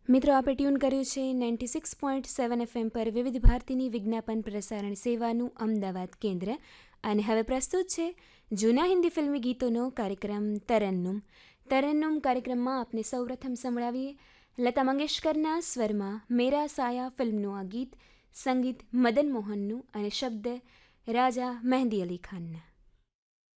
મિત્રો, આપણે ટ્યુન કર્યું છે 96.7 FM પર વિવિધ ભારતીની વિજ્ઞાપન પ્રસારણ સેવાનું અમદાવાદ કેન્દ્ર. અને હવે પ્રસ્તુત છે જૂના હિન્દી ફિલ્મી ગીતોનો કાર્યક્રમ તરન્નુમ કાર્યક્રમમાં આપને સૌપ્રથમ સંભળાવીએ લતા મંગેશકરના સ્વરમાં મેરા સાયા ફિલ્મનું આ ગીત. સંગીત મદન મોહનનું અને શબ્દ રાજા મહેંદી અલી ખાનના.